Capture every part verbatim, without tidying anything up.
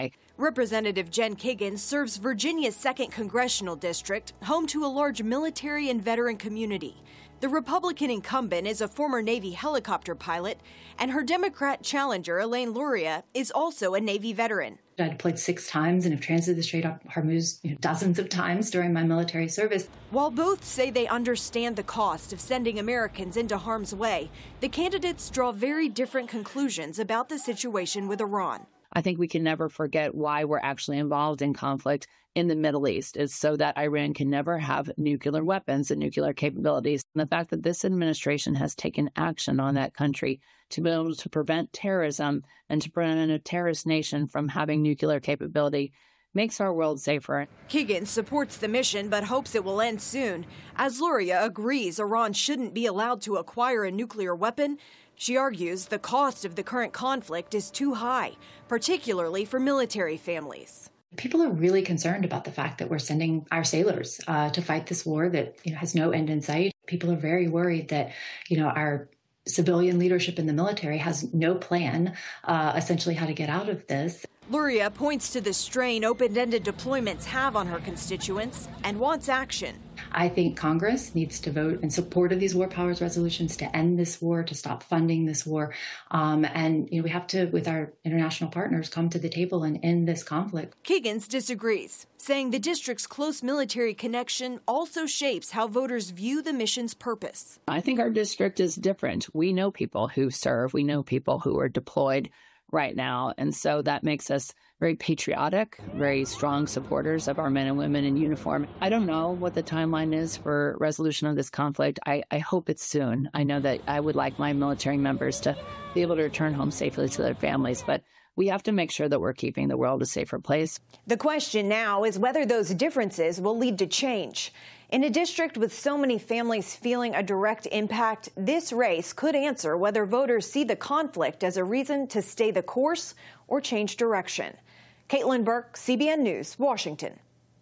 Representative Jen Kagan serves Virginia's second congressional district, home to a large military and veteran community. The Republican incumbent is a former Navy helicopter pilot, and her Democrat challenger, Elaine Luria, is also a Navy veteran. I deployed six times and have transited the Strait of Hormuz you know, dozens of times during my military service. While both say they understand the cost of sending Americans into harm's way, the candidates draw very different conclusions about the situation with Iran. I think we can never forget why we're actually involved in conflict in the Middle East. It's so that Iran can never have nuclear weapons and nuclear capabilities. And the fact that this administration has taken action on that country to be able to prevent terrorism and to prevent a terrorist nation from having nuclear capability makes our world safer. Kagan supports the mission but hopes it will end soon. As Luria agrees Iran shouldn't be allowed to acquire a nuclear weapon, she argues the cost of the current conflict is too high, particularly for military families. People are really concerned about the fact that we're sending our sailors uh, to fight this war that you know, has no end in sight. People are very worried that, you know, our civilian leadership in the military has no plan, uh, essentially, how to get out of this. Luria points to the strain open-ended deployments have on her constituents and wants action. I think Congress needs to vote in support of these war powers resolutions to end this war, to stop funding this war. Um, and you know, we have to, with our international partners, come to the table and end this conflict. Kagan disagrees, saying the district's close military connection also shapes how voters view the mission's purpose. I think our district is different. We know people who serve. We know people who are deployed right now. And so that makes us very patriotic, very strong supporters of our men and women in uniform. I don't know what the timeline is for resolution of this conflict. I, I hope it's soon. I know that I would like my military members to be able to return home safely to their families, but we have to make sure that we're keeping the world a safer place. The question now is whether those differences will lead to change. In a district with so many families feeling a direct impact, this race could answer whether voters see the conflict as a reason to stay the course or change direction. Caitlin Burke, C B N News, Washington.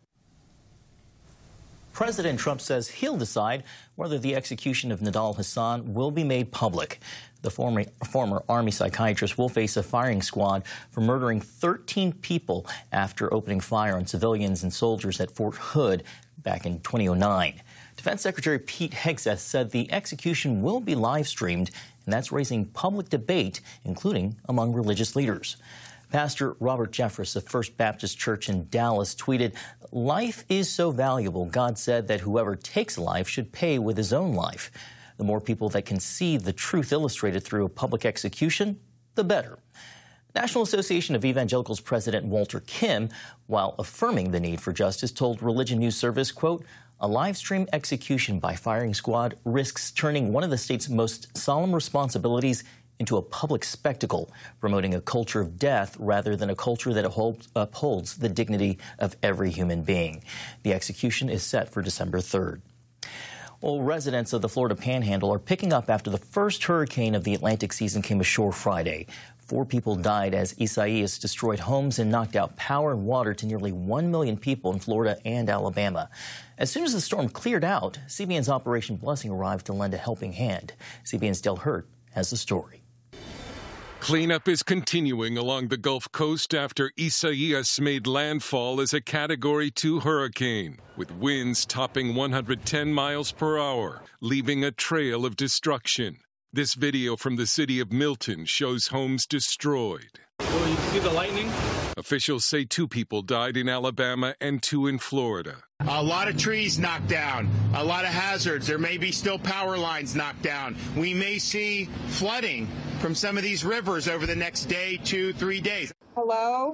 President Trump says he'll decide whether the execution of Nidal Hasan will be made public. The former, former Army psychiatrist will face a firing squad for murdering thirteen people after opening fire on civilians and soldiers at Fort Hood back in two thousand nine. Defense Secretary Pete Hegseth said the execution will be live-streamed, and that's raising public debate, including among religious leaders. Pastor Robert Jeffress of First Baptist Church in Dallas tweeted, "Life is so valuable, God said that whoever takes life should pay with his own life. The more people that can see the truth illustrated through a public execution, the better." National Association of Evangelicals President Walter Kim, while affirming the need for justice, told Religion News Service, quote, "A live-stream execution by firing squad risks turning one of the state's most solemn responsibilities into a public spectacle, promoting a culture of death rather than a culture that upholds the dignity of every human being." The execution is set for December third. Well, residents of the Florida Panhandle are picking up after the first hurricane of the Atlantic season came ashore Friday. Four people died as Isaias destroyed homes and knocked out power and water to nearly one million people in Florida and Alabama. As soon as the storm cleared out, C B N's Operation Blessing arrived to lend a helping hand. C B N's Del Hurt has the story. Cleanup is continuing along the Gulf Coast after Isaias made landfall as a Category two hurricane, with winds topping one hundred ten miles per hour, leaving a trail of destruction. This video from the city of Milton shows homes destroyed. Oh, you see the lightning? Officials say two people died in Alabama and two in Florida. A lot of trees knocked down, a lot of hazards. There may be still power lines knocked down. We may see flooding from some of these rivers over the next day, two, three days. Hello?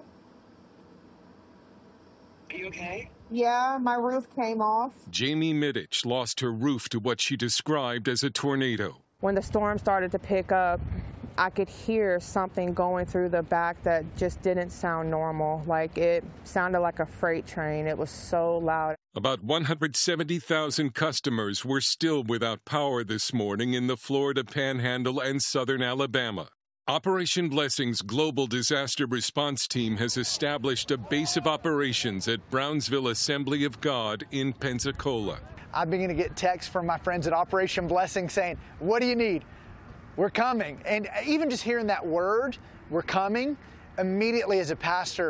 Are you okay? Yeah, my roof came off. Jamie Middich lost her roof to what she described as a tornado. When the storm started to pick up, I could hear something going through the back that just didn't sound normal. Like, it sounded like a freight train. It was so loud. About one hundred seventy thousand customers were still without power this morning in the Florida Panhandle and southern Alabama. Operation Blessing's Global Disaster Response Team has established a base of operations at Brownsville Assembly of God in Pensacola. I've been going to get texts from my friends at Operation Blessing saying, "What do you need? We're coming." And even just hearing that word, "we're coming," immediately as a pastor,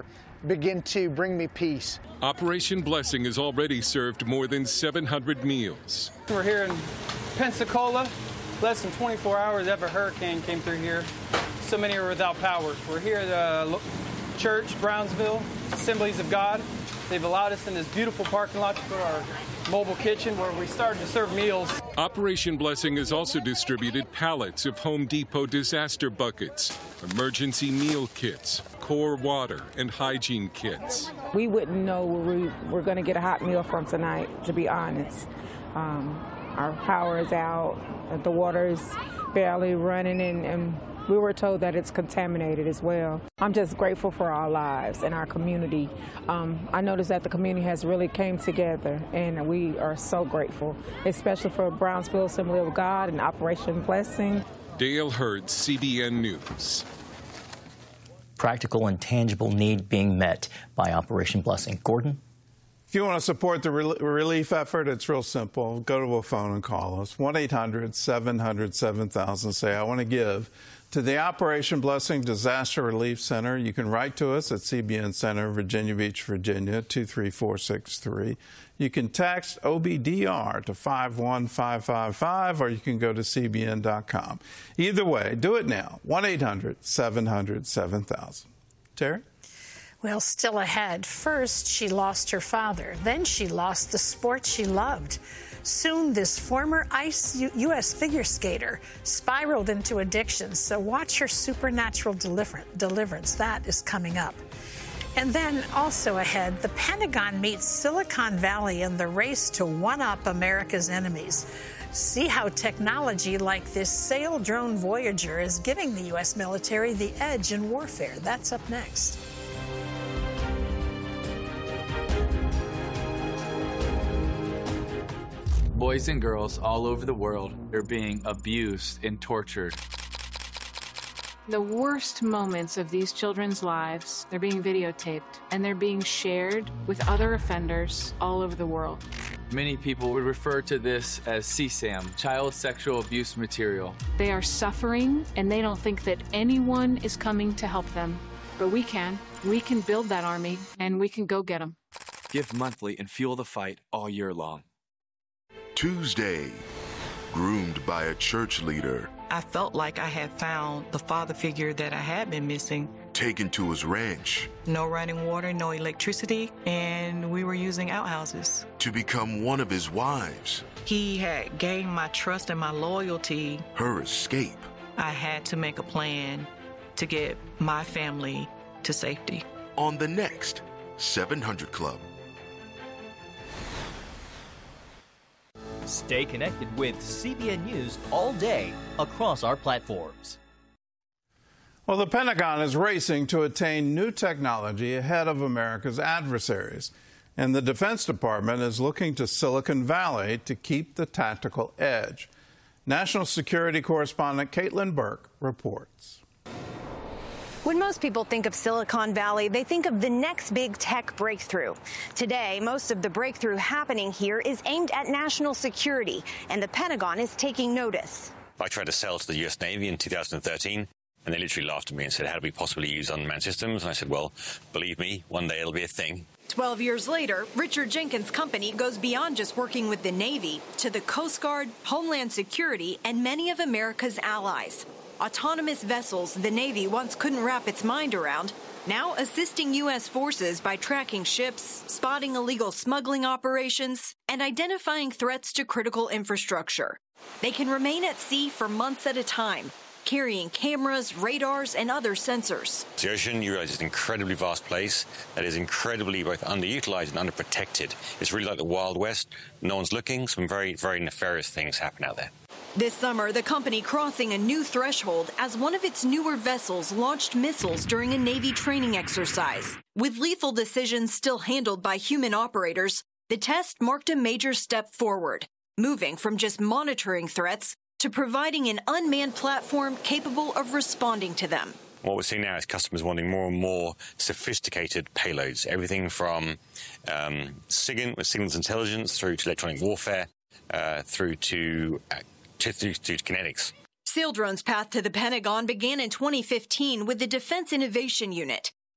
begin to bring me peace. Operation Blessing has already served more than seven hundred meals. We're here in Pensacola. Less than twenty-four hours after a hurricane came through here. So many are without power. We're here at the church, Brownsville, Assemblies of God. They've allowed us in this beautiful parking lot to put our mobile kitchen where we started to serve meals. Operation Blessing has also distributed pallets of Home Depot disaster buckets, emergency meal kits, core water, and hygiene kits. We wouldn't know where we were going to get a hot meal from tonight, to be honest. Um, our power is out, the water is barely running, and, and we were told that it's contaminated as well. I'm just grateful for our lives and our community. Um, I noticed that the community has really came together, and we are so grateful, especially for Brownsville Assembly of God and Operation Blessing. Dale Hurd, C B N News. Practical and tangible need being met by Operation Blessing. Gordon? If you want to support the relief effort, it's real simple. Go to a phone and call us. one eight hundred seven hundred seven thousand. Say, I want to give to the Operation Blessing Disaster Relief Center. You can write to us at C B N Center, Virginia Beach, Virginia, two three four six three. You can text O B D R to five one five five five, or you can go to C B N dot com. Either way, do it now. one eight hundred seven hundred seven thousand. Terry? Well, still ahead. First, she lost her father. Then she lost the sport she loved. Soon, this former ice U S figure skater spiraled into addiction. So watch her supernatural deliverance. That is coming up. And then also ahead, the Pentagon meets Silicon Valley in the race to one-up America's enemies. See how technology like this sail drone Voyager is giving the U S military the edge in warfare. That's up next. Boys and girls all over the world are being abused and tortured. The worst moments of these children's lives, they're being videotaped and they're being shared with other offenders all over the world. Many people would refer to this as C SAM, child sexual abuse material. They are suffering and they don't think that anyone is coming to help them. But we can. We can build that army and we can go get them. Give monthly and fuel the fight all year long. Tuesday, groomed by a church leader. I felt like I had found the father figure that I had been missing. Taken to his ranch. No running water, no electricity, and we were using outhouses. To become one of his wives. He had gained my trust and my loyalty. Her escape. I had to make a plan to get my family to safety. On the next seven hundred Club. Stay connected with C B N News all day across our platforms. Well, the Pentagon is racing to attain new technology ahead of America's adversaries. And the Defense Department is looking to Silicon Valley to keep the tactical edge. National Security Correspondent Caitlin Burke reports. When most people think of Silicon Valley, they think of the next big tech breakthrough. Today, most of the breakthrough happening here is aimed at national security, and the Pentagon is taking notice. I tried to sell to the U S Navy in two thousand thirteen, and they literally laughed at me and said, how do we possibly use unmanned systems? And I said, well, believe me, one day it'll be a thing. Twelve years later, Richard Jenkins' company goes beyond just working with the Navy to the Coast Guard, Homeland Security, and many of America's allies. Autonomous vessels the Navy once couldn't wrap its mind around, now assisting U S forces by tracking ships, spotting illegal smuggling operations, and identifying threats to critical infrastructure. They can remain at sea for months at a time, carrying cameras, radars, and other sensors. The ocean, you realize, is an incredibly vast place that is incredibly both underutilized and underprotected. It's really like the Wild West. No one's looking. Some very, very nefarious things happen out there. This summer, the company crossing a new threshold as one of its newer vessels launched missiles during a Navy training exercise. With lethal decisions still handled by human operators, the test marked a major step forward, moving from just monitoring threats to providing an unmanned platform capable of responding to them. What we're seeing now is customers wanting more and more sophisticated payloads, everything from um, SIGINT with signals intelligence through to electronic warfare, uh, through to uh, To, to, to kinetics. Saildrone's path to the Pentagon began in twenty fifteen with the Defense Innovation Unit,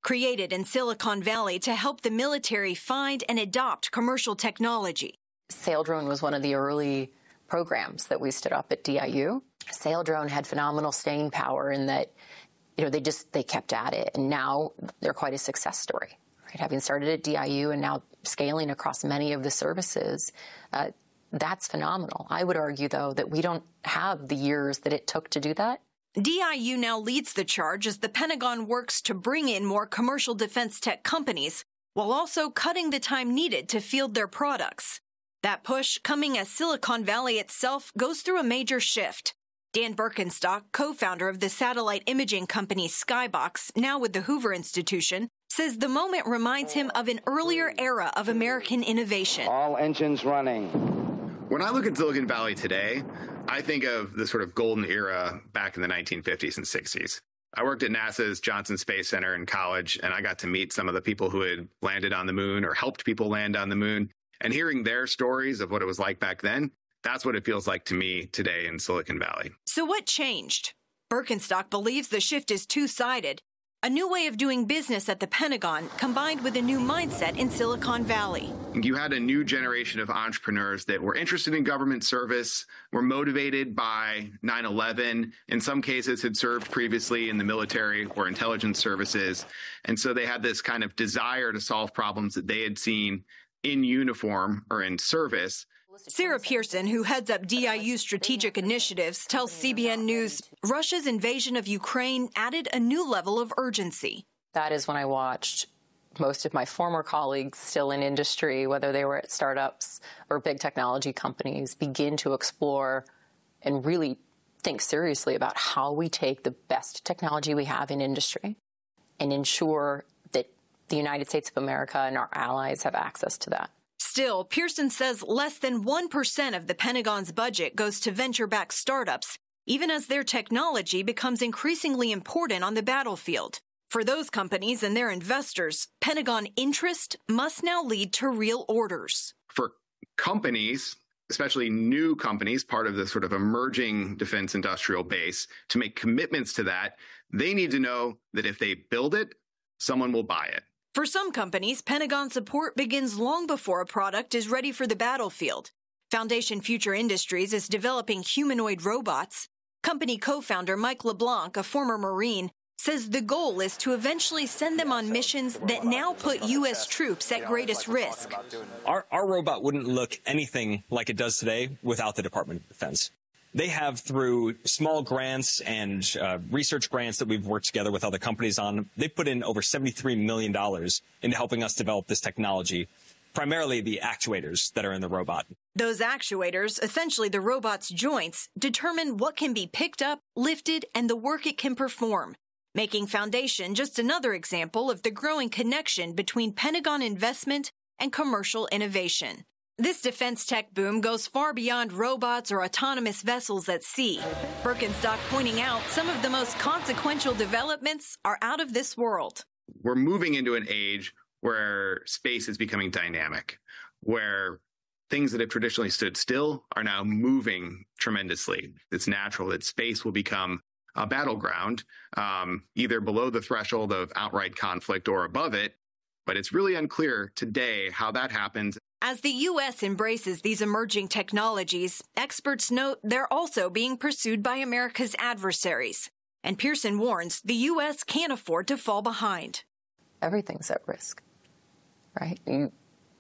created in Silicon Valley to help the military find and adopt commercial technology. Saildrone was one of the early programs that we stood up at D I U. Saildrone had phenomenal staying power in that, you know, they just, they kept at it. And now they're quite a success story, right? Having started at D I U and now scaling across many of the services, uh, that's phenomenal. I would argue, though, that we don't have the years that it took to do that. D I U now leads the charge as the Pentagon works to bring in more commercial defense tech companies while also cutting the time needed to field their products. That push coming as Silicon Valley itself goes through a major shift. Dan Birkenstock, co-founder of the satellite imaging company Skybox, now with the Hoover Institution, says the moment reminds him of an earlier era of American innovation. All engines running. When I look at Silicon Valley today, I think of the sort of golden era back in the nineteen fifties and sixties. I worked at NASA's Johnson Space Center in college, and I got to meet some of the people who had landed on the moon or helped people land on the moon. And hearing their stories of what it was like back then, that's what it feels like to me today in Silicon Valley. So what changed? Birkenstock believes the shift is two-sided. A new way of doing business at the Pentagon combined with a new mindset in Silicon Valley. You had a new generation of entrepreneurs that were interested in government service, were motivated by nine eleven, in some cases had served previously in the military or intelligence services. And so they had this kind of desire to solve problems that they had seen in uniform or in service. Sarah Pearson, who heads up D I U strategic initiatives, tells C B N News Russia's invasion of Ukraine added a new level of urgency. That is when I watched most of my former colleagues still in industry, whether they were at startups or big technology companies, begin to explore and really think seriously about how we take the best technology we have in industry and ensure that the United States of America and our allies have access to that. Still, Pearson says less than one percent of the Pentagon's budget goes to venture-backed startups, even as their technology becomes increasingly important on the battlefield. For those companies and their investors, Pentagon interest must now lead to real orders. For companies, especially new companies, part of the sort of emerging defense industrial base, to make commitments to that, they need to know that if they build it, someone will buy it. For some companies, Pentagon support begins long before a product is ready for the battlefield. Foundation Future Industries is developing humanoid robots. Company co-founder Mike LeBlanc, a former Marine, says the goal is to eventually send them on missions that now put U S troops at greatest risk. Our, our robot wouldn't look anything like it does today without the Department of Defense. They have, through small grants and uh, research grants that we've worked together with other companies on, they put in over seventy-three million dollars into helping us develop this technology, primarily the actuators that are in the robot. Those actuators, essentially the robot's joints, determine what can be picked up, lifted, and the work it can perform, making Foundation just another example of the growing connection between Pentagon investment and commercial innovation. This defense tech boom goes far beyond robots or autonomous vessels at sea. Birkenstock pointing out some of the most consequential developments are out of this world. We're moving into an age where space is becoming dynamic, where things that have traditionally stood still are now moving tremendously. It's natural that space will become a battleground, um, either below the threshold of outright conflict or above it. But it's really unclear today how that happens. As the U S embraces these emerging technologies, experts note they're also being pursued by America's adversaries. And Pearson warns the U S can't afford to fall behind. Everything's at risk, right? You,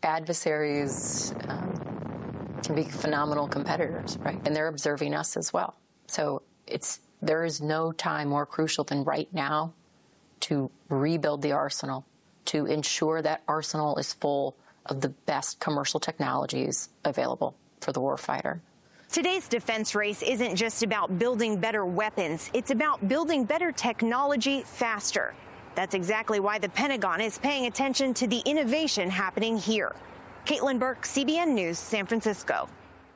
adversaries um, can be phenomenal competitors, right? And they're observing us as well. So it's there is no time more crucial than right now to rebuild the arsenal, to ensure that arsenal is full of the best commercial technologies available for the warfighter. Today's defense race isn't just about building better weapons. It's about building better technology faster. That's exactly why the Pentagon is paying attention to the innovation happening here. Caitlin Burke, C B N News, San Francisco.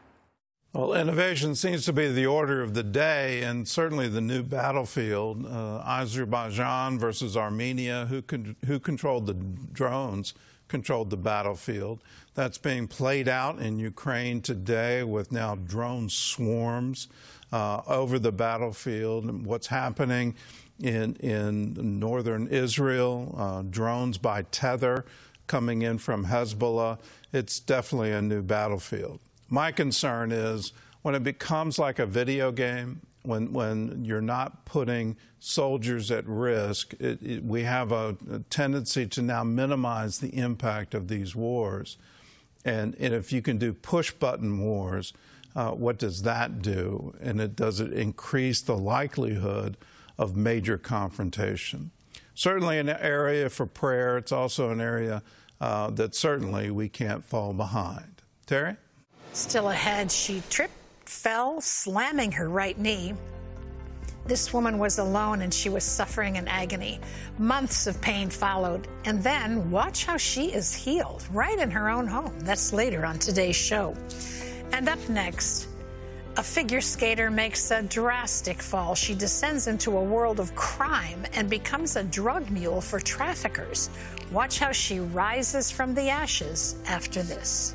Well, innovation seems to be the order of the day, and certainly the new battlefield, uh, Azerbaijan versus Armenia, who, con who controlled the drones, controlled the battlefield. That's being played out in Ukraine today with now drone swarms uh, over the battlefield. And what's happening in, in northern Israel, uh, drones by Tether coming in from Hezbollah. It's definitely a new battlefield. My concern is when it becomes like a video game, when, when you're not putting soldiers at risk, it, it, we have a, a tendency to now minimize the impact of these wars. And, and if you can do push-button wars, uh, what does that do? And it, does it increase the likelihood of major confrontation? Certainly an area for prayer. It's also an area uh, that certainly we can't fall behind. Terry? Still ahead, she tripped, fell, slamming her right knee. This woman was alone and she was suffering in agony. Months of pain followed. And then watch how she is healed right in her own home. That's later on today's show. And up next, a figure skater makes a drastic fall. She descends into a world of crime and becomes a drug mule for traffickers. Watch how she rises from the ashes after this.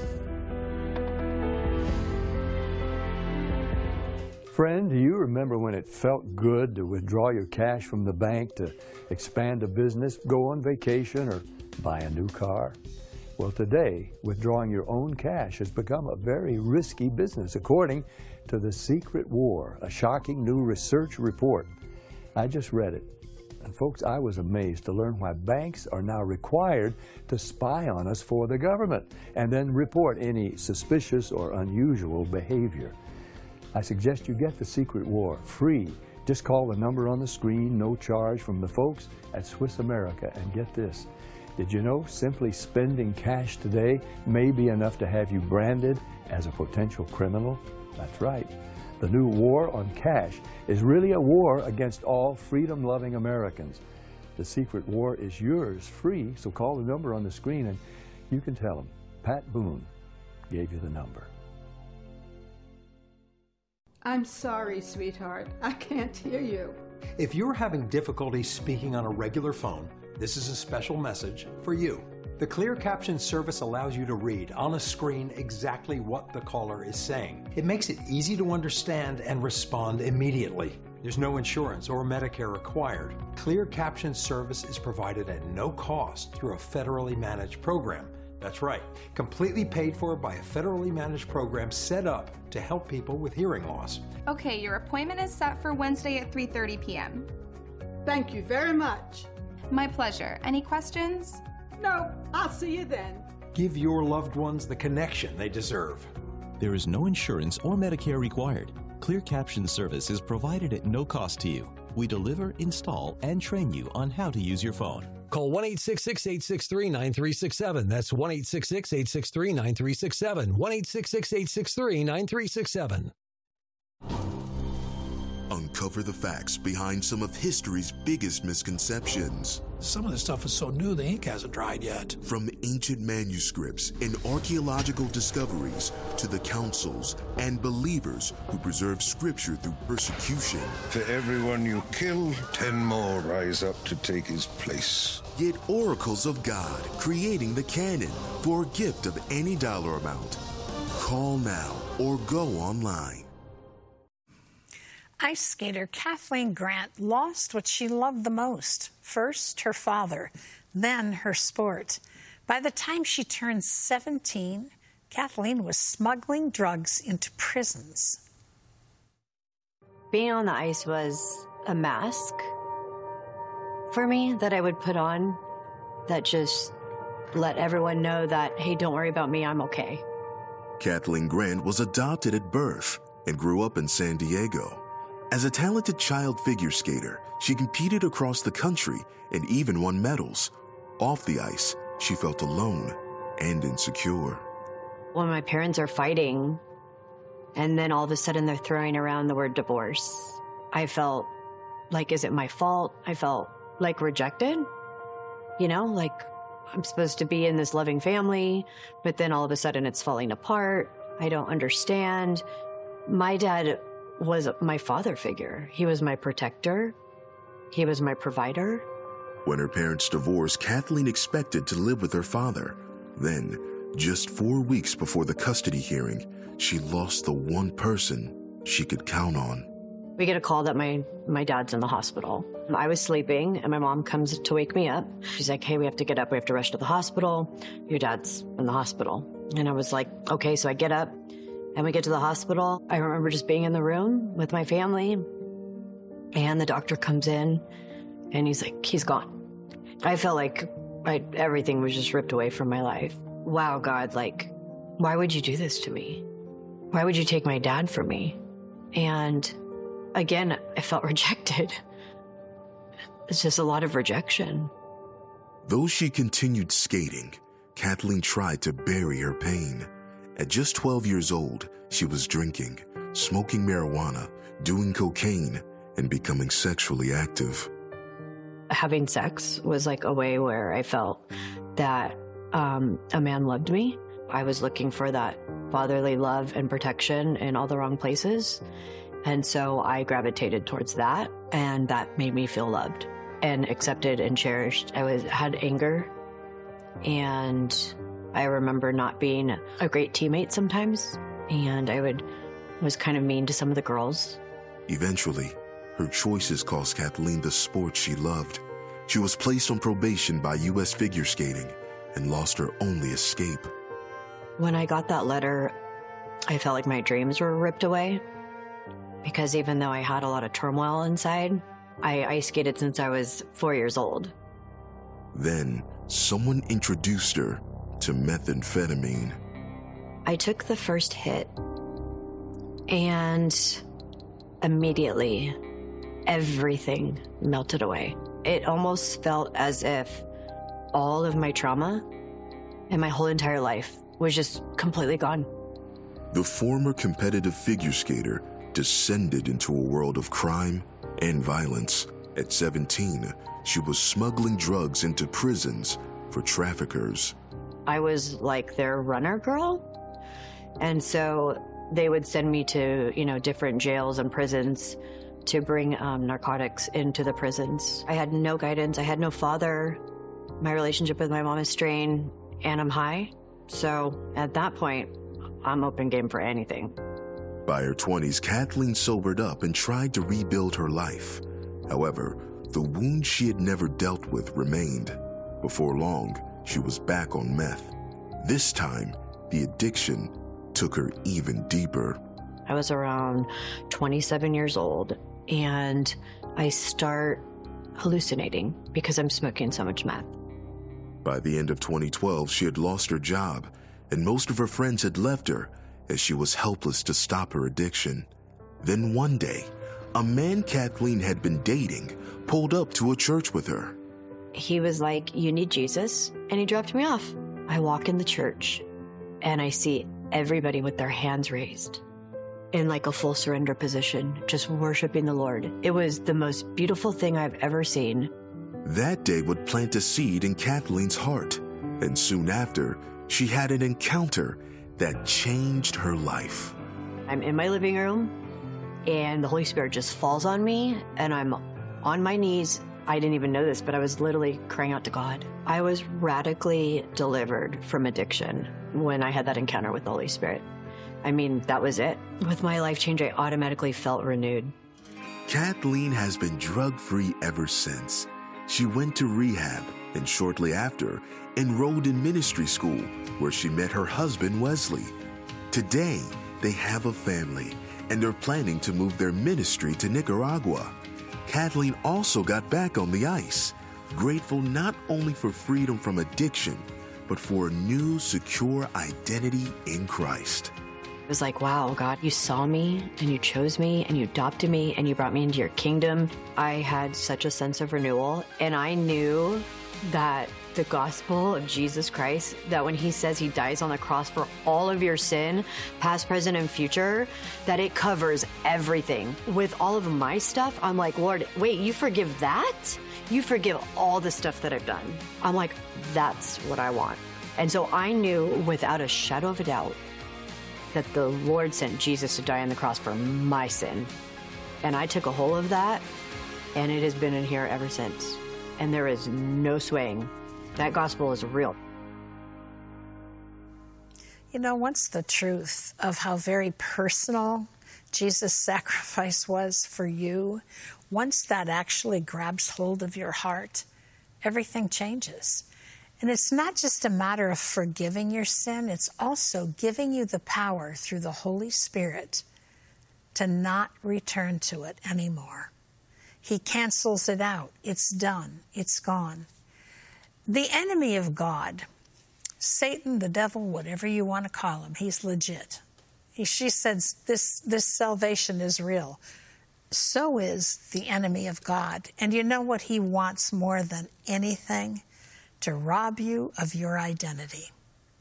Friend, do you remember when it felt good to withdraw your cash from the bank to expand a business, go on vacation, or buy a new car? Well, today, withdrawing your own cash has become a very risky business, according to The Secret War, a shocking new research report. I just read it. And folks, I was amazed to learn why banks are now required to spy on us for the government and then report any suspicious or unusual behavior. I suggest you get The Secret War free. Just call the number on the screen, no charge, from the folks at Swiss America. And get this, did you know simply spending cash today may be enough to have you branded as a potential criminal? That's right. The new war on cash is really a war against all freedom-loving Americans. The Secret War is yours free, so call the number on the screen and you can tell them Pat Boone gave you the number. I'm sorry, sweetheart. I can't hear you. If you're having difficulty speaking on a regular phone, this is a special message for you. The Clear Caption service allows you to read on a screen exactly what the caller is saying. It makes it easy to understand and respond immediately. There's no insurance or Medicare required. Clear Caption service is provided at no cost through a federally managed program. That's right, completely paid for by a federally managed program set up to help people with hearing loss. Okay, your appointment is set for Wednesday at three thirty p m Thank you very much. My pleasure. Any questions? No, I'll see you then. Give your loved ones the connection they deserve. There is no insurance or Medicare required. Clear Caption service is provided at no cost to you. We deliver, install, and train you on how to use your phone. Call one eight six six, eight six three, nine three six seven. That's one eight six six, eight six three, nine three six seven. one eight six six, eight six three, nine three six seven. Uncover the facts behind some of history's biggest misconceptions. Some of the stuff is so new the ink hasn't dried yet. From ancient manuscripts and archaeological discoveries to the councils and believers who preserve scripture through persecution. For everyone you kill, ten more rise up to take his place. Get oracles of God, creating the canon for a gift of any dollar amount. Call now or go online. Ice skater Kathleen Grant lost what she loved the most. First, her father, then her sport. By the time she turned seventeen, Kathleen was smuggling drugs into prisons. Being on the ice was a mask for me that I would put on that just let everyone know that, hey, don't worry about me, I'm okay. Kathleen Grant was adopted at birth and grew up in San Diego. As a talented child figure skater, she competed across the country and even won medals. Off the ice, she felt alone and insecure. When my parents are fighting, and then all of a sudden they're throwing around the word divorce, I felt like, is it my fault? I felt like rejected. You know, like I'm supposed to be in this loving family, but then all of a sudden it's falling apart. I don't understand. My dad was my father figure. He was my protector. He was my provider. When her parents divorced, Kathleen expected to live with her father. Then, just four weeks before the custody hearing, she lost the one person she could count on. We get a call that my, my dad's in the hospital. I was sleeping, and my mom comes to wake me up. She's like, hey, we have to get up. We have to rush to the hospital. Your dad's in the hospital. And I was like, okay, so I get up, and we get to the hospital. I remember just being in the room with my family, and the doctor comes in, and he's like, he's gone. I felt like I, everything was just ripped away from my life. Wow, God, like, why would you do this to me? Why would you take my dad from me? And again, I felt rejected. It's just a lot of rejection. Though she continued skating, Kathleen tried to bury her pain. At just twelve years old, she was drinking, smoking marijuana, doing cocaine, and becoming sexually active. Having sex was like a way where I felt that um, a man loved me. I was looking for that fatherly love and protection in all the wrong places. And so I gravitated towards that, and that made me feel loved and accepted and cherished. I was had anger, and I remember not being a great teammate sometimes, and I would was kind of mean to some of the girls. Eventually, her choices cost Kathleen the sport she loved. She was placed on probation by U S Figure Skating and lost her only escape. When I got that letter, I felt like my dreams were ripped away, because even though I had a lot of turmoil inside, I ice skated since I was four years old. Then, someone introduced her to methamphetamine. I took the first hit, and immediately, everything melted away. It almost felt as if all of my trauma and my whole entire life was just completely gone. The former competitive figure skater descended into a world of crime and violence. At seventeen, she was smuggling drugs into prisons for traffickers. I was like their runner girl. And so they would send me to, you know, different jails and prisons to bring um, narcotics into the prisons. I had no guidance. I had no father. My relationship with my mom is strained, and I'm high. So at that point, I'm open game for anything. By her twenties, Kathleen sobered up and tried to rebuild her life. However, the wound she had never dealt with remained. Before long, she was back on meth. This time, the addiction took her even deeper. I was around twenty-seven years old, and I start hallucinating because I'm smoking so much meth. By the end of twenty twelve, she had lost her job, and most of her friends had left her as she was helpless to stop her addiction. Then one day, a man Kathleen had been dating pulled up to a church with her. He was like, you need Jesus, and he dropped me off. I walk in the church, and I see everybody with their hands raised in like a full surrender position, just worshiping the Lord. It was the most beautiful thing I've ever seen. That day would plant a seed in Kathleen's heart, and soon after, she had an encounter that changed her life. I'm in my living room, and the Holy Spirit just falls on me, and I'm on my knees. I didn't even know this, but I was literally crying out to God. I was radically delivered from addiction when I had that encounter with the Holy Spirit. I mean, that was it. With my life change, I automatically felt renewed. Kathleen has been drug-free ever since. She went to rehab and shortly after enrolled in ministry school where she met her husband, Wesley. Today, they have a family and are planning to move their ministry to Nicaragua. Kathleen also got back on the ice, grateful not only for freedom from addiction, but for a new, secure identity in Christ. It was like, wow, God, you saw me and you chose me and you adopted me and you brought me into your kingdom. I had such a sense of renewal, and I knew that the gospel of Jesus Christ, that when he says he dies on the cross for all of your sin, past, present, and future, that it covers everything. With all of my stuff, I'm like, Lord, wait, you forgive that? You forgive all the stuff that I've done. I'm like, that's what I want. And so I knew without a shadow of a doubt that the Lord sent Jesus to die on the cross for my sin. And I took a hold of that, and it has been in here ever since. And there is no swaying. That gospel is real. You know, what's the truth of how very personal Jesus' sacrifice was for you, once that actually grabs hold of your heart, everything changes. And it's not just a matter of forgiving your sin, it's also giving you the power through the Holy Spirit to not return to it anymore. He cancels it out. It's done. It's gone. The enemy of God, Satan, the devil, whatever you want to call him, he's legit. He, she says this, this salvation is real. So is the enemy of God. And you know what he wants more than anything? To rob you of your identity.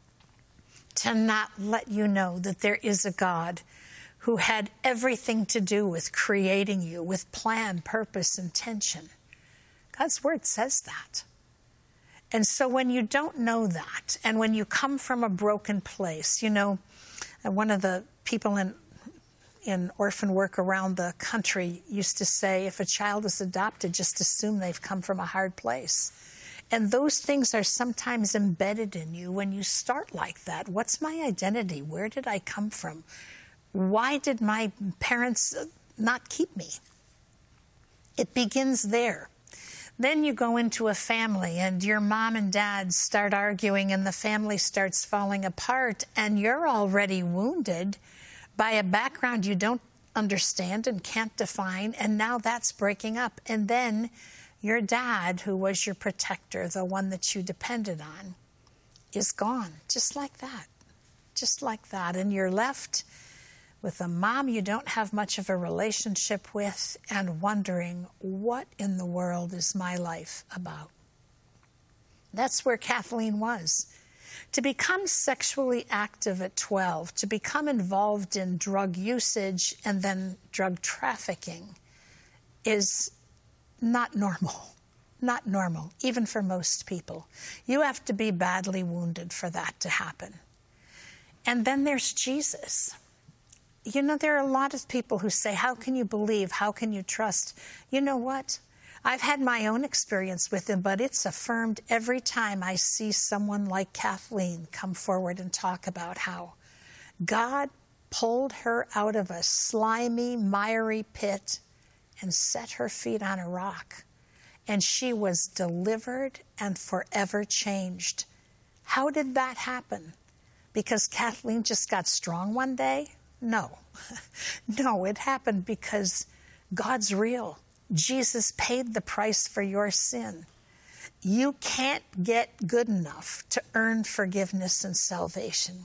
To not let you know that there is a God who had everything to do with creating you, with plan, purpose, intention. God's word says that. And so when you don't know that, and when you come from a broken place, you know, one of the people in in orphan work around the country used to say, if a child is adopted, just assume they've come from a hard place. And those things are sometimes embedded in you when you start like that. What's my identity? Where did I come from? Why did my parents not keep me? It begins there. Then you go into a family and your mom and dad start arguing and the family starts falling apart and you're already wounded by a background you don't understand and can't define, and now that's breaking up. And then your dad, who was your protector, the one that you depended on, is gone, just like that, just like that. And you're left with a mom you don't have much of a relationship with and wondering, what in the world is my life about? That's where Kathleen was. To become sexually active at twelve, to become involved in drug usage and then drug trafficking is not normal. Not normal, even for most people. You have to be badly wounded for that to happen. And then there's Jesus. You know, there are a lot of people who say, how can you believe? How can you trust? You know what? I've had my own experience with him, but it's affirmed every time I see someone like Kathleen come forward and talk about how God pulled her out of a slimy, miry pit and set her feet on a rock. And she was delivered and forever changed. How did that happen? Because Kathleen just got strong one day? No. No, it happened because God's real. Jesus paid the price for your sin. You can't get good enough to earn forgiveness and salvation.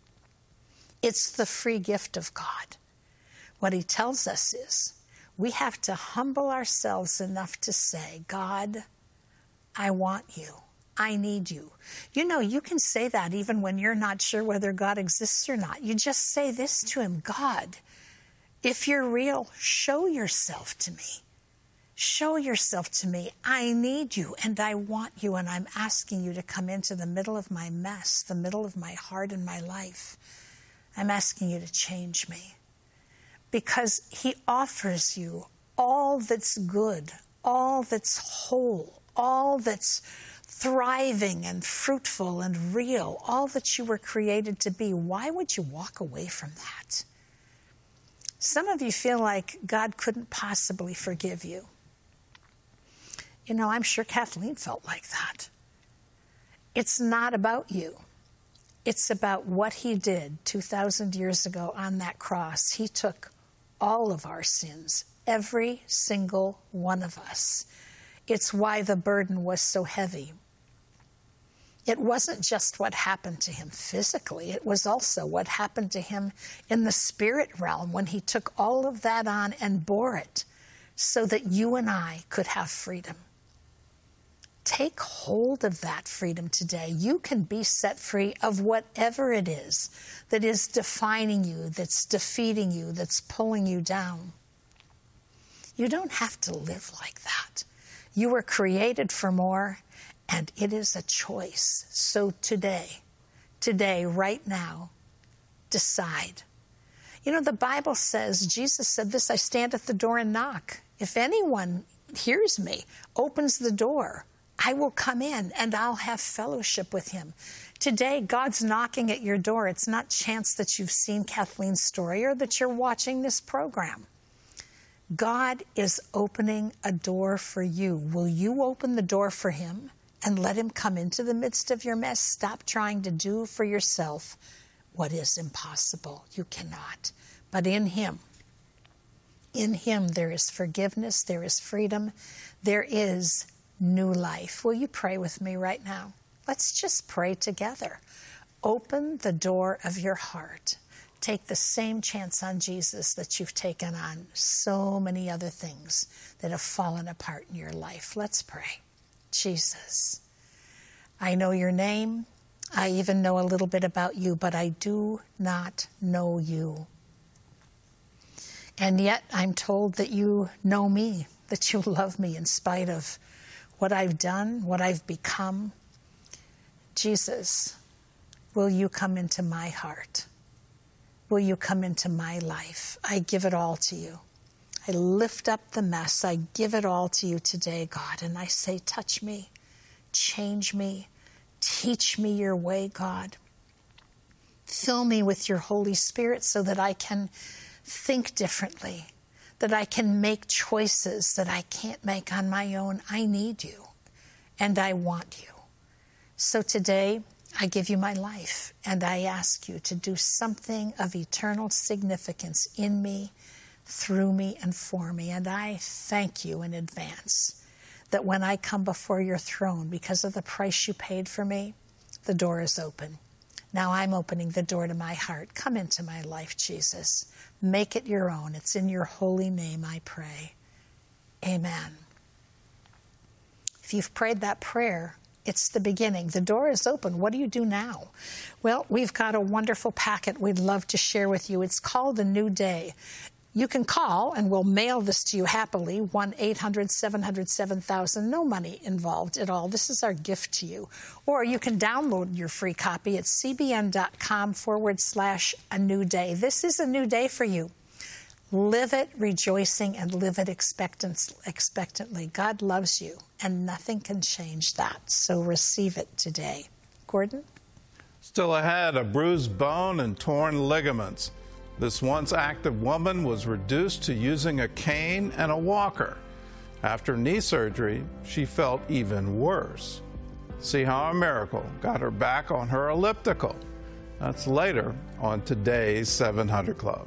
It's the free gift of God. What he tells us is we have to humble ourselves enough to say, God, I want you. I need you. You know, you can say that even when you're not sure whether God exists or not. You just say this to him, God, if you're real, show yourself to me. Show yourself to me. I need you and I want you, and I'm asking you to come into the middle of my mess, the middle of my heart and my life. I'm asking you to change me. Because he offers you all that's good, all that's whole, all that's thriving and fruitful and real, all that you were created to be. Why would you walk away from that? Some of you feel like God couldn't possibly forgive you. You know, I'm sure Kathleen felt like that. It's not about you. It's about what he did two thousand years ago on that cross. He took all of our sins, every single one of us. It's why the burden was so heavy. It wasn't just what happened to him physically. It was also what happened to him in the spirit realm when he took all of that on and bore it so that you and I could have freedom. Take hold of that freedom today. You can be set free of whatever it is that is defining you, that's defeating you, that's pulling you down. You don't have to live like that. You were created for more, and it is a choice. So today, today, right now, decide. You know, the Bible says, Jesus said this, I stand at the door and knock. If anyone hears me, opens the door, I will come in and I'll have fellowship with him. Today, God's knocking at your door. It's not chance that you've seen Kathleen's story or that you're watching this program. God is opening a door for you. Will you open the door for him and let him come into the midst of your mess? Stop trying to do for yourself what is impossible. You cannot. But in him, in him there is forgiveness, there is freedom, there is new life. Will you pray with me right now? Let's just pray together. Open the door of your heart. Take the same chance on Jesus that you've taken on so many other things that have fallen apart in your life. Let's pray. Jesus, I know your name. I even know a little bit about you, but I do not know you. And yet I'm told that you know me, that you love me in spite of what I've done, what I've become. Jesus, will you come into my heart? Will you come into my life? I give it all to you. I lift up the mess. I give it all to you today, God. And I say, touch me, change me, teach me your way, God. Fill me with your Holy Spirit so that I can think differently, that I can make choices that I can't make on my own. I need you, and I want you. So today, I give you my life, and I ask you to do something of eternal significance in me, through me, and for me. And I thank you in advance that when I come before your throne, because of the price you paid for me, the door is open. Now I'm opening the door to my heart. Come into my life, Jesus. Make it your own. It's in your holy name I pray. Amen. If you've prayed that prayer, it's the beginning. The door is open. What do you do now? Well, we've got a wonderful packet we'd love to share with you. It's called A New Day. You can call, and we'll mail this to you happily, one eight hundred seven hundred seven thousand. No money involved at all. This is our gift to you. Or you can download your free copy at cbn.com forward slash A New Day. This is a new day for you. Live it rejoicing and live it expectant, expectantly. God loves you, and nothing can change that. So receive it today. Gordon? Still ahead, a bruised bone and torn ligaments. This once active woman was reduced to using a cane and a walker. After knee surgery, she felt even worse. See how a miracle got her back on her elliptical. That's later on today's seven hundred Club.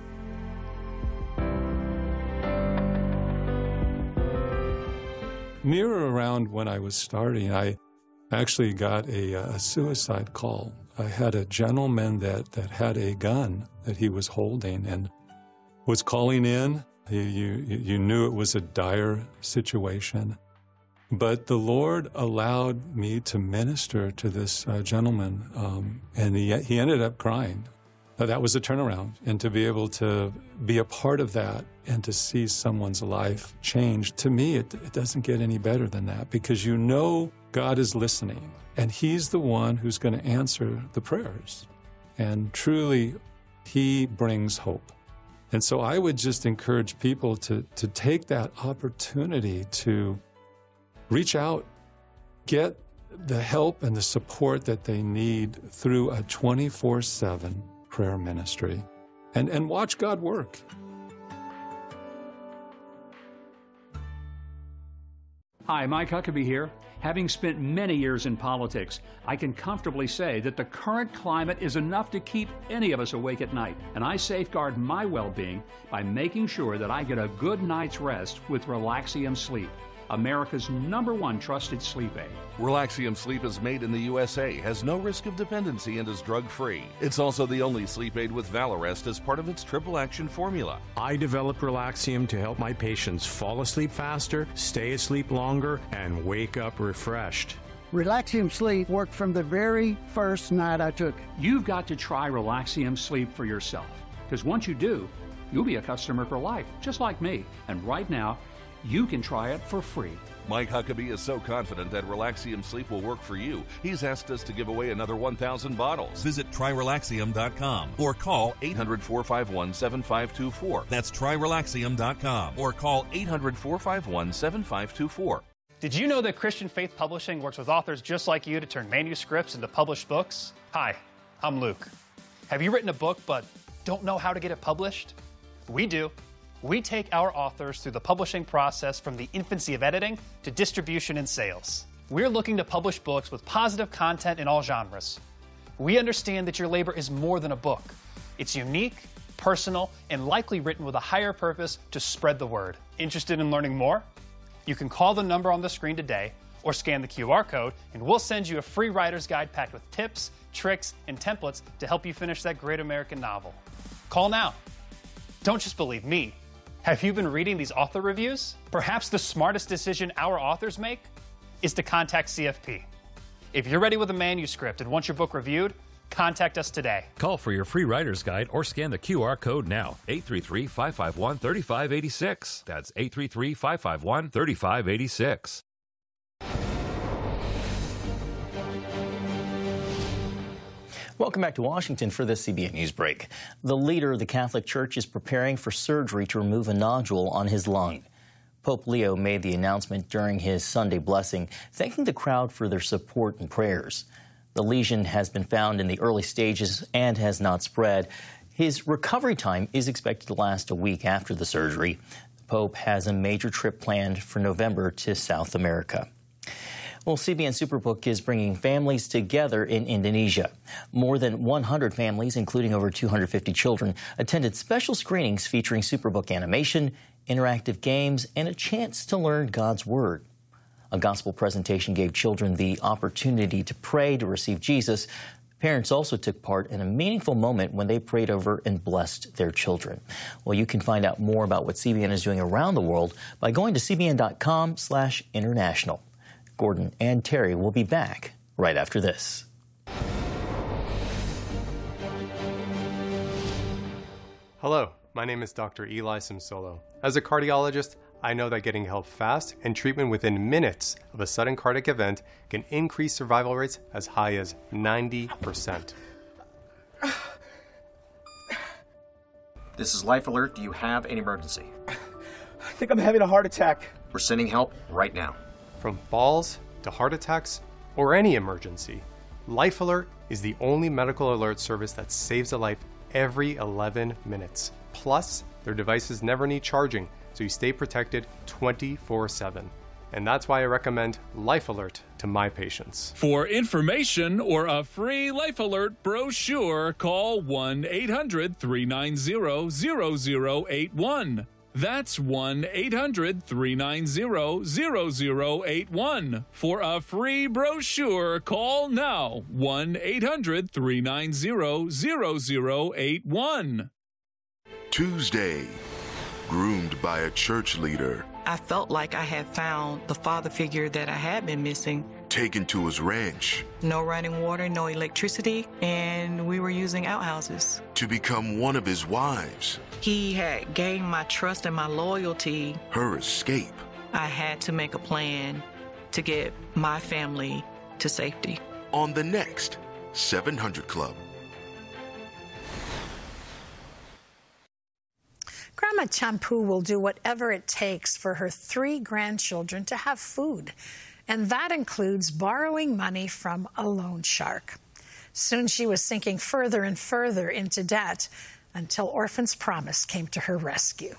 Near around when I was starting, I actually got a, a suicide call. I had a gentleman that, that had a gun that he was holding and was calling in. You, you, you knew it was a dire situation. But the Lord allowed me to minister to this uh, gentleman, um, and he, he ended up crying. Now, that was a turnaround, and to be able to be a part of that and to see someone's life change, to me, it, it doesn't get any better than that, because you know God is listening, and he's the one who's going to answer the prayers. And truly, he brings hope. And so I would just encourage people to, to take that opportunity to reach out, get the help and the support that they need through a twenty-four seven prayer ministry, and, and watch God work. Hi, Mike Huckabee here. Having spent many years in politics, I can comfortably say that the current climate is enough to keep any of us awake at night, and I safeguard my well-being by making sure that I get a good night's rest with Relaxium Sleep, America's number one trusted sleep aid. Relaxium Sleep is made in the U S A, has no risk of dependency, and is drug-free. It's also the only sleep aid with Valarest as part of its triple-action formula. I developed Relaxium to help my patients fall asleep faster, stay asleep longer, and wake up refreshed. Relaxium Sleep worked from the very first night I took it. You've got to try Relaxium Sleep for yourself, because once you do, you'll be a customer for life, just like me. And right now, you can try it for free. Mike Huckabee is so confident that Relaxium Sleep will work for you, he's asked us to give away another one thousand bottles. Visit try relaxium dot com or call eight hundred, four five one, seven five two four. That's try relaxium dot com or call eight hundred, four five one, seven five two four. Did you know that Christian Faith Publishing works with authors just like you to turn manuscripts into published books? Hi, I'm Luke. Have you written a book but don't know how to get it published? We do. We take our authors through the publishing process from the infancy of editing to distribution and sales. We're looking to publish books with positive content in all genres. We understand that your labor is more than a book. It's unique, personal, and likely written with a higher purpose to spread the word. Interested in learning more? You can call the number on the screen today or scan the Q R code, and we'll send you a free writer's guide packed with tips, tricks, and templates to help you finish that great American novel. Call now. Don't just believe me. Have you been reading these author reviews? Perhaps the smartest decision our authors make is to contact C F P. If you're ready with a manuscript and want your book reviewed, contact us today. Call for your free writer's guide or scan the Q R code now. eight three three, five five one, three five eight six. That's eight three three, five five one, three five eight six. Welcome back to Washington for this C B N News break. The leader of the Catholic Church is preparing for surgery to remove a nodule on his lung. Pope Leo made the announcement during his Sunday blessing, thanking the crowd for their support and prayers. The lesion has been found in the early stages and has not spread. His recovery time is expected to last a week after the surgery. The Pope has a major trip planned for November to South America. Well, C B N Superbook is bringing families together in Indonesia. More than one hundred families, including over two hundred fifty children, attended special screenings featuring Superbook animation, interactive games, and a chance to learn God's Word. A gospel presentation gave children the opportunity to pray to receive Jesus. Parents also took part in a meaningful moment when they prayed over and blessed their children. Well, you can find out more about what C B N is doing around the world by going to C B N dot com slash international. Gordon and Terry will be back right after this. Hello, my name is Doctor Eli Simsolo. As a cardiologist, I know that getting help fast and treatment within minutes of a sudden cardiac event can increase survival rates as high as ninety percent. This is Life Alert. Do you have an emergency? I think I'm having a heart attack. We're sending help right now. From falls to heart attacks or any emergency, Life Alert is the only medical alert service that saves a life every eleven minutes. Plus, their devices never need charging, so you stay protected twenty-four seven. And that's why I recommend Life Alert to my patients. For information or a free Life Alert brochure, call one eight hundred, three nine zero, zero zero eight one. That's one eight hundred, three nine zero, zero zero eight one. For a free brochure, call now one eight hundred, three nine zero, zero zero eight one. Tuesday, groomed by a church leader. I felt like I had found the father figure that I had been missing. Taken to his ranch. No running water, no electricity, and we were using outhouses. To become one of his wives. He had gained my trust and my loyalty. Her escape. I had to make a plan to get my family to safety. On the next seven hundred Club. Grandma Champu will do whatever it takes for her three grandchildren to have food, and that includes borrowing money from a loan shark. Soon she was sinking further and further into debt until Orphan's Promise came to her rescue.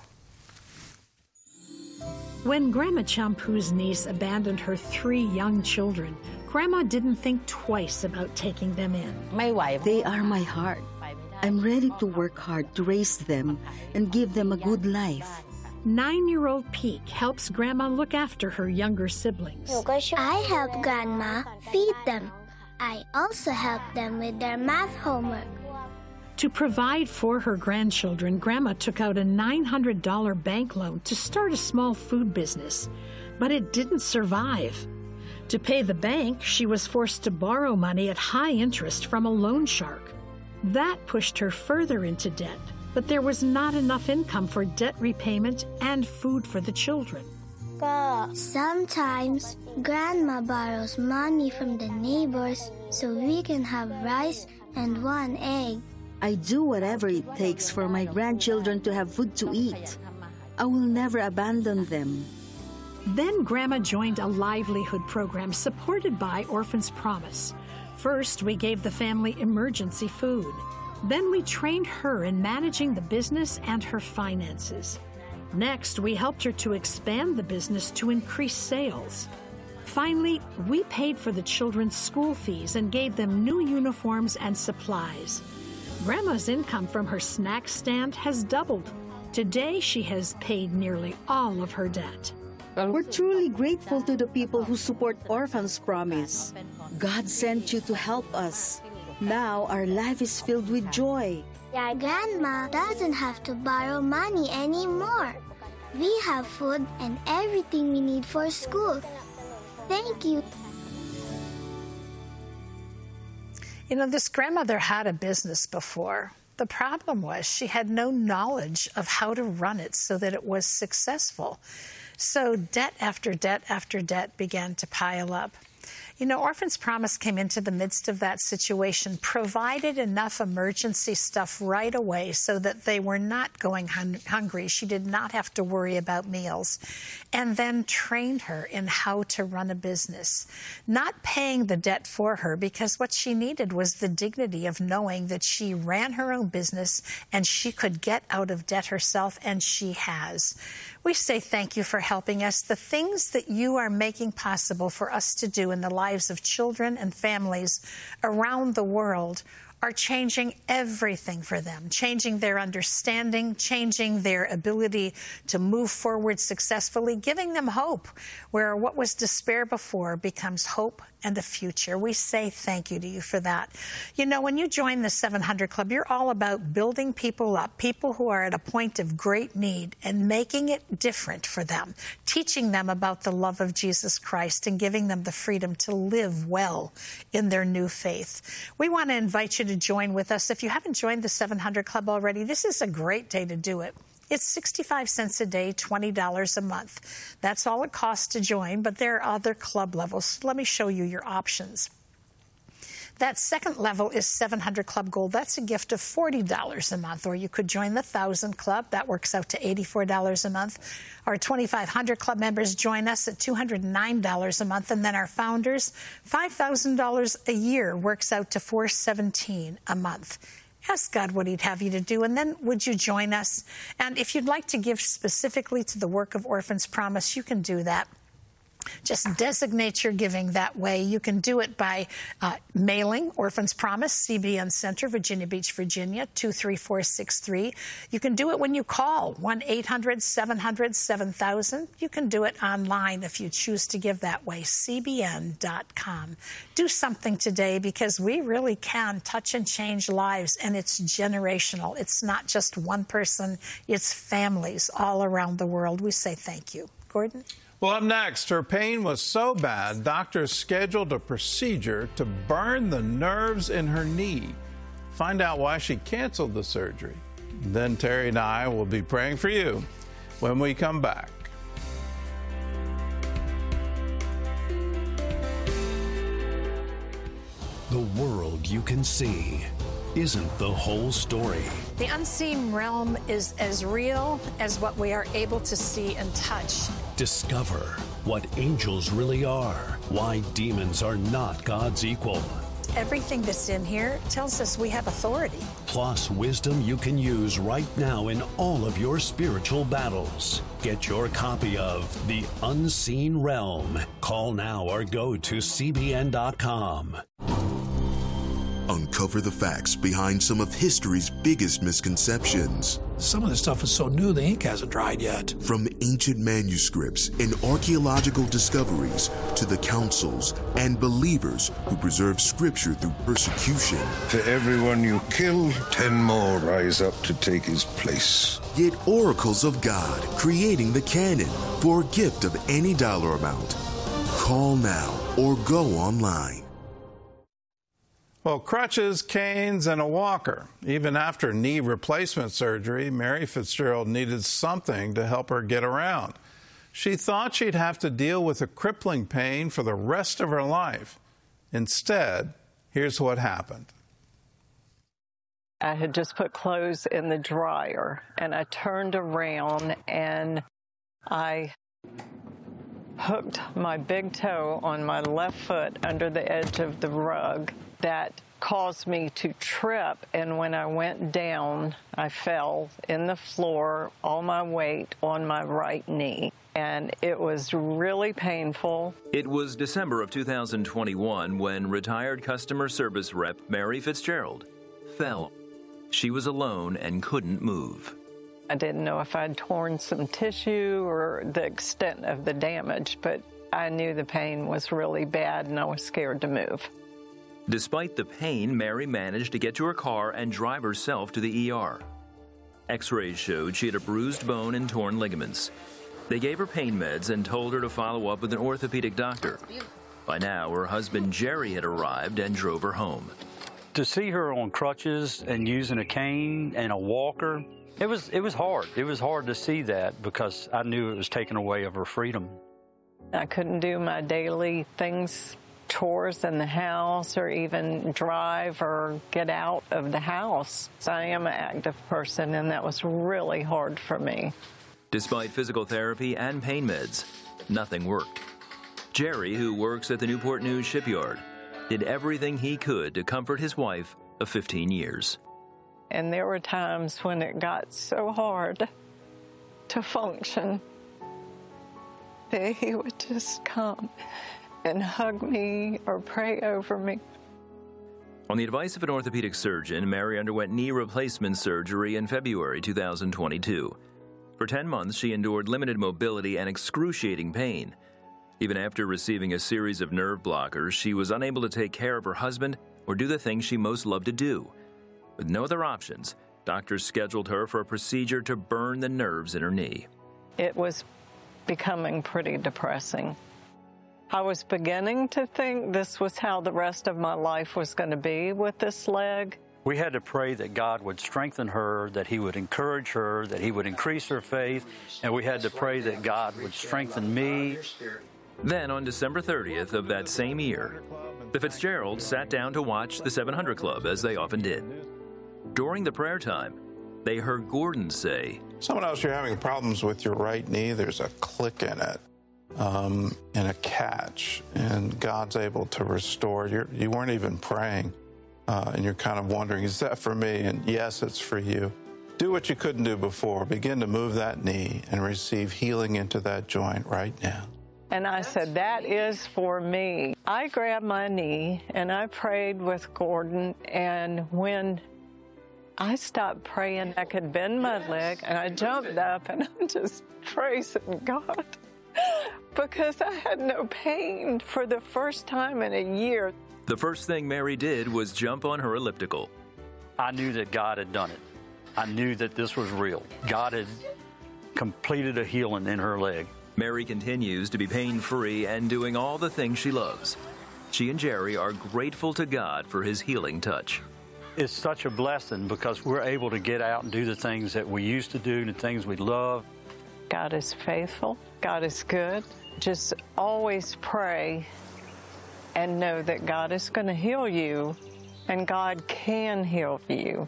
When Grandma Champu's niece abandoned her three young children, Grandma didn't think twice about taking them in. My wife. They are my heart. I'm ready to work hard to raise them and give them a good life. Nine-year-old Peak helps Grandma look after her younger siblings. I help Grandma feed them. I also help them with their math homework. To provide for her grandchildren, Grandma took out a nine hundred dollars bank loan to start a small food business, but it didn't survive. To pay the bank, she was forced to borrow money at high interest from a loan shark. That pushed her further into debt, but there was not enough income for debt repayment and food for the children. Sometimes, Grandma borrows money from the neighbors so we can have rice and one egg. I do whatever it takes for my grandchildren to have food to eat. I will never abandon them. Then Grandma joined a livelihood program supported by Orphans Promise. First, we gave the family emergency food. Then we trained her in managing the business and her finances. Next, we helped her to expand the business to increase sales. Finally, we paid for the children's school fees and gave them new uniforms and supplies. Grandma's income from her snack stand has doubled. Today, she has paid nearly all of her debt. We're truly grateful to the people who support Orphans Promise. God sent you to help us. Now our life is filled with joy. Yeah, Grandma doesn't have to borrow money anymore. We have food and everything we need for school. Thank you. You know, this grandmother had a business before. The problem was she had no knowledge of how to run it so that it was successful. So debt after debt after debt began to pile up. You know, Orphans Promise came into the midst of that situation, provided enough emergency stuff right away so that they were not going hun- hungry. She did not have to worry about meals. And then trained her in how to run a business, not paying the debt for her, because what she needed was the dignity of knowing that she ran her own business and she could get out of debt herself, and she has. We say thank you for helping us. The things that you are making possible for us to do in the lives of children and families around the world are changing everything for them, changing their understanding, changing their ability to move forward successfully, giving them hope where what was despair before becomes hope and a future. We say thank you to you for that. You know, when you join the seven hundred Club, you're all about building people up, people who are at a point of great need, and making it different for them, teaching them about the love of Jesus Christ and giving them the freedom to live well in their new faith. We want to invite you to join with us. If you haven't joined the seven hundred Club already, this is a great day to do it. It's sixty-five cents a day, twenty dollars a month. That's all it costs to join, but there are other club levels. Let me show you your options. That second level is seven hundred Club Gold. That's a gift of forty dollars a month. Or you could join the one thousand Club. That works out to eighty-four dollars a month. Our twenty-five hundred Club members join us at two hundred nine dollars a month. And then our founders, five thousand dollars a year works out to four hundred seventeen dollars a month. Ask God what he'd have you to do, and then would you join us? And if you'd like to give specifically to the work of Orphans Promise, you can do that. Just designate your giving that way. You can do it by uh, mailing Orphans Promise, C B N Center, Virginia Beach, Virginia, two three four six three. You can do it when you call, one eight hundred seven hundred seven thousand. You can do it online if you choose to give that way, C B N dot com. Do something today, because we really can touch and change lives, and it's generational. It's not just one person, it's families all around the world. We say thank you. Gordon? Well, up next, her pain was so bad, doctors scheduled a procedure to burn the nerves in her knee. Find out why she canceled the surgery. Then Terry and I will be praying for you when we come back. The world you can see isn't the whole story. The unseen realm is as real as what we are able to see and touch. Discover what angels really are, why demons are not God's equal. Everything that's in here tells us we have authority. Plus wisdom you can use right now in all of your spiritual battles. Get your copy of The Unseen Realm. Call now or go to C B N dot com. Uncover the facts behind some of history's biggest misconceptions. Some of this stuff is so new the ink hasn't dried yet. From ancient manuscripts and archaeological discoveries to the councils and believers who preserve scripture through persecution. To everyone you kill, ten more rise up to take his place. Yet oracles of God, creating the canon for a gift of any dollar amount. Call now or go online. Well, crutches, canes, and a walker. Even after knee replacement surgery, Mary Fitzgerald needed something to help her get around. She thought she'd have to deal with a crippling pain for the rest of her life. Instead, here's what happened. I had just put clothes in the dryer, and I turned around, and I hooked my big toe on my left foot under the edge of the rug. That caused me to trip, and when I went down, I fell in the floor, all my weight on my right knee, and it was really painful. It was December of two thousand twenty-one when retired customer service rep Mary Fitzgerald fell. She was alone and couldn't move. I didn't know if I'd torn some tissue or the extent of the damage, but I knew the pain was really bad and I was scared to move. Despite the pain, Mary managed to get to her car and drive herself to the E R. X-rays showed she had a bruised bone and torn ligaments. They gave her pain meds and told her to follow up with an orthopedic doctor. By now, her husband Jerry had arrived and drove her home. To see her on crutches and using a cane and a walker, it was, it was hard. It was hard to see that because I knew it was taking away of her freedom. I couldn't do my daily things, chores in the house, or even drive or get out of the house. So I am an active person, and that was really hard for me. Despite physical therapy and pain meds, nothing worked. Jerry, who works at the Newport News shipyard, did everything he could to comfort his wife of fifteen years. And there were times when it got so hard to function that he would just come and hug me or pray over me. On the advice of an orthopedic surgeon, Mary underwent knee replacement surgery in February two thousand twenty-two. For ten months, she endured limited mobility and excruciating pain. Even after receiving a series of nerve blockers, she was unable to take care of her husband or do the things she most loved to do. With no other options, doctors scheduled her for a procedure to burn the nerves in her knee. It was becoming pretty depressing. I was beginning to think this was how the rest of my life was going to be with this leg. We had to pray that God would strengthen her, that he would encourage her, that he would increase her faith, and we had to pray that God would strengthen me. Then, on December thirtieth of that same year, the Fitzgeralds sat down to watch the seven hundred Club, as they often did. During the prayer time, they heard Gordon say, "Someone else, you're having problems with your right knee. There's a click in it um, and a catch, and God's able to restore. You're, you weren't even praying, uh, and you're kind of wondering, is that for me? And yes, it's for you. Do what you couldn't do before. Begin to move that knee and receive healing into that joint right now." And I said, that is for me. I grabbed my knee and I prayed with Gordon, and when I stopped praying, I could bend my leg, and I jumped up and I'm just praising God because I had no pain for the first time in a year. The first thing Mary did was jump on her elliptical. I knew that God had done it. I knew that this was real. God had completed a healing in her leg. Mary continues to be pain-free and doing all the things she loves. She and Jerry are grateful to God for his healing touch. It's such a blessing because we're able to get out and do the things that we used to do, the things we love. God is faithful. God is good. Just always pray and know that God is going to heal you, and God can heal you.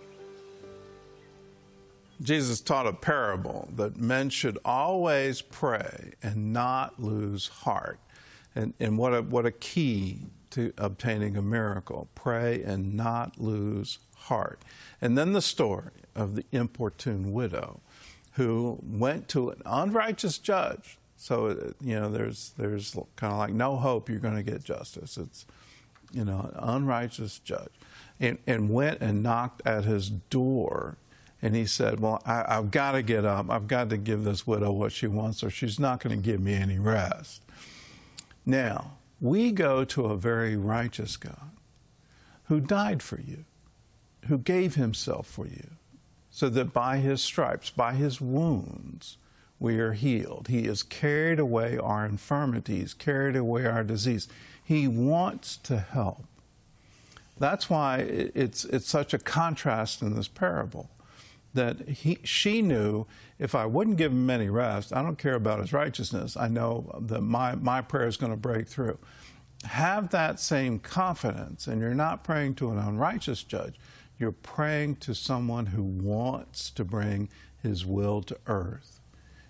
Jesus taught a parable that men should always pray and not lose heart. And, and what, a, what a key to obtaining a miracle. Pray and not lose heart. And then the story of the importune widow who went to an unrighteous judge. So, you know, there's, there's kind of like no hope you're going to get justice. It's, you know, an unrighteous judge. And, and went and knocked at his door. And he said, well, I, I've got to get up. I've got to give this widow what she wants, or she's not going to give me any rest. Now, we go to a very righteous God who died for you, who gave himself for you, so that by his stripes, by his wounds, we are healed. He has carried away our infirmities, carried away our disease. He wants to help. That's why it's, it's such a contrast in this parable. That he, she knew, if I wouldn't give him any rest, I don't care about his righteousness. I know that my, my prayer is going to break through. Have that same confidence, and you're not praying to an unrighteous judge. You're praying to someone who wants to bring his will to earth.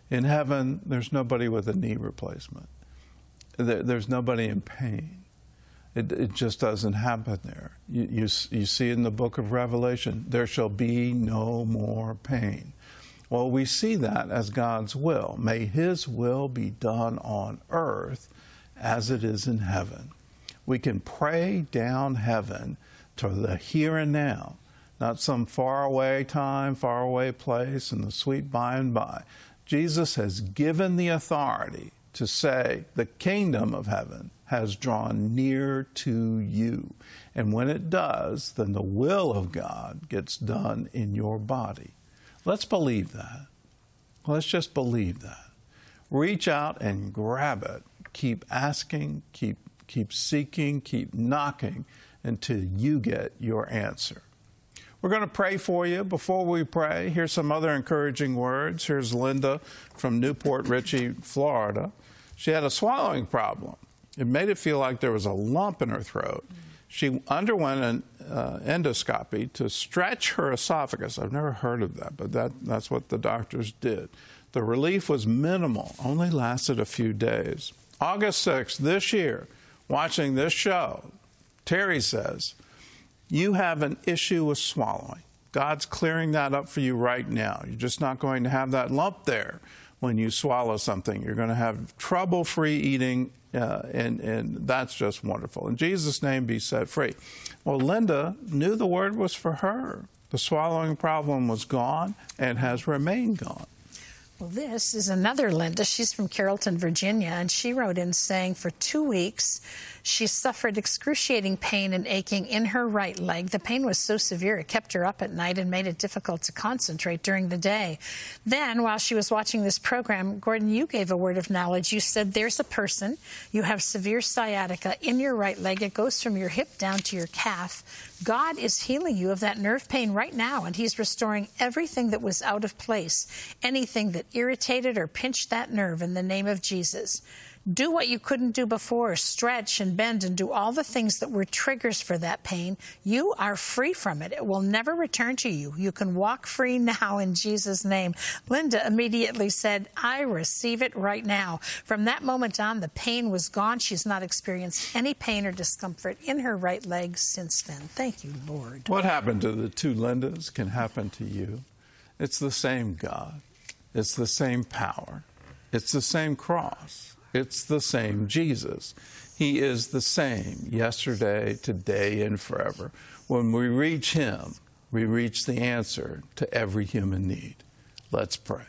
In heaven, there's nobody with a knee replacement. There, there's nobody in pain. It, it just doesn't happen there. You, you, you see in the book of Revelation, there shall be no more pain. Well, we see that as God's will. May His will be done on earth as it is in heaven. We can pray down heaven to the here and now, not some faraway time, faraway place in the sweet by and by. Jesus has given the authority to say the kingdom of heaven has drawn near to you. And when it does, then the will of God gets done in your body. Let's believe that. Let's just believe that. Reach out and grab it. Keep asking, keep, keep seeking, keep knocking until you get your answer. We're going to pray for you. Before we pray, here's some other encouraging words. Here's Linda from Newport Richey, Florida. She had a swallowing problem. It made it feel like there was a lump in her throat. She underwent an uh, endoscopy to stretch her esophagus. I've never heard of that, but that, that's what the doctors did. The relief was minimal, only lasted a few days. August sixth this year, watching this show, Terry says, you have an issue with swallowing. God's clearing that up for you right now. You're just not going to have that lump there when you swallow something. You're going to have trouble-free eating, uh, and, and that's just wonderful. In Jesus' name, be set free. Well, Linda knew the word was for her. The swallowing problem was gone and has remained gone. Well, this is another Linda. She's from Carrollton, Virginia, and she wrote in saying for two weeks she suffered excruciating pain and aching in her right leg. The pain was so severe it kept her up at night and made it difficult to concentrate during the day. Then, while she was watching this program, Gordon, you gave a word of knowledge. You said there's a person, you have severe sciatica in your right leg. It goes from your hip down to your calf. God is healing you of that nerve pain right now, and He's restoring everything that was out of place, anything that irritated or pinched that nerve in the name of Jesus. Do what you couldn't do before, stretch and bend and do all the things that were triggers for that pain. You are free from it. It will never return to you. You can walk free now in Jesus' name. Linda immediately said, I receive it right now. From that moment on, the pain was gone. She's not experienced any pain or discomfort in her right leg since then. Thank you, Lord. What happened to the two Lindas can happen to you. It's the same God. It's the same power. It's the same cross. It's the same Jesus. He is the same yesterday, today, and forever. When we reach Him, we reach the answer to every human need. Let's pray.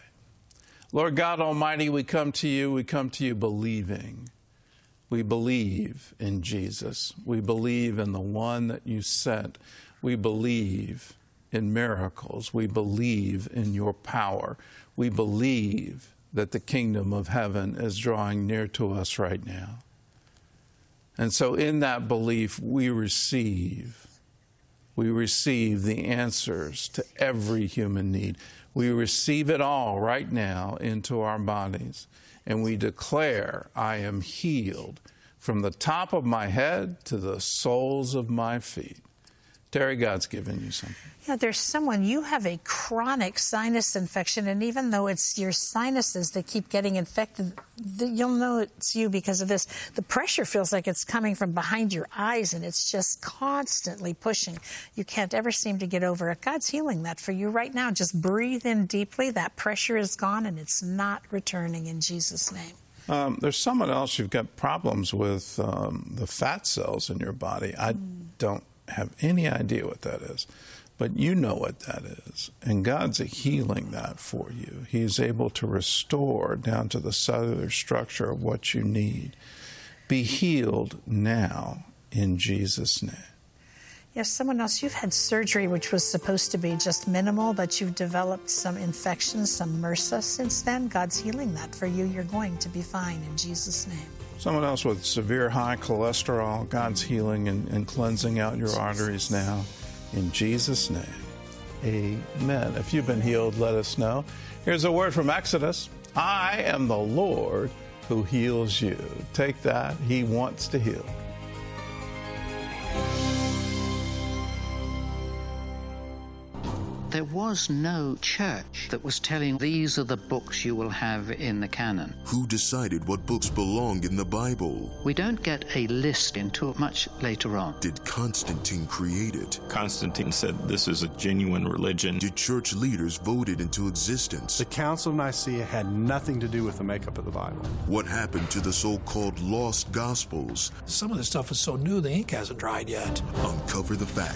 Lord God Almighty, we come to you. We come to you believing. We believe in Jesus. We believe in the one that you sent. We believe in miracles. We believe in your power. We believe that the kingdom of heaven is drawing near to us right now. And so in that belief, we receive, we receive the answers to every human need. We receive it all right now into our bodies. And we declare, I am healed from the top of my head to the soles of my feet. Terry, God's given you something. Yeah, there's someone, you have a chronic sinus infection, and even though it's your sinuses that keep getting infected, you'll know it's you because of this. The pressure feels like it's coming from behind your eyes, and it's just constantly pushing. You can't ever seem to get over it. God's healing that for you right now. Just breathe in deeply. That pressure is gone, and it's not returning in Jesus' name. Um, there's someone else you've got problems with um, the fat cells in your body. I mm. don't have any idea what that is. But you know what that is, and God's healing that for you. He's able to restore down to the cellular structure of what you need. Be healed now in Jesus' name. Yes, someone else, you've had surgery which was supposed to be just minimal, but you've developed some infections, some MRSA since then. God's healing that for you. You're going to be fine in Jesus' name. Someone else with severe high cholesterol, God's healing and, and cleansing out your Jesus. arteries now. In Jesus' name, amen. If you've been healed, let us know. Here's a word from Exodus. I am the Lord who heals you. Take that. He wants to heal. there was no church that was telling these are the books you will have in the canon. Who decided what books belong in the Bible? We don't get a list until much later on. Did Constantine create it? Constantine said this is a genuine religion. Did church leaders vote it into existence? The Council of Nicaea had nothing to do with the makeup of the Bible. What happened to the so-called lost Gospels? Some of this stuff is so new, the ink hasn't dried yet. Uncover the facts.